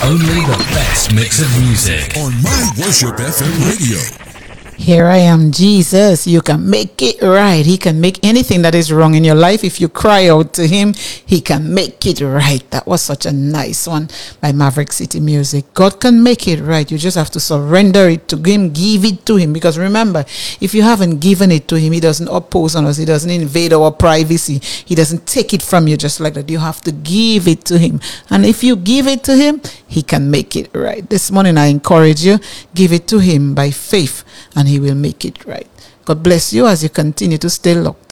Only the best mix of music on My Worship FM radio. Here I am, Jesus. You can make it right. He can make anything that is wrong in your life. If you cry out to him, he can make it right. That was such a nice one by Maverick City Music. God can make it right. You just have to surrender it to him, give it to him. Because remember, if you haven't given it to him, he doesn't oppose on us. He doesn't invade our privacy. He doesn't take it from you just like that. You have to give it to him. And if you give it to him, he can make it right. This morning I encourage you, give it to him by faith, and he will make it right. God bless you as you continue to stay locked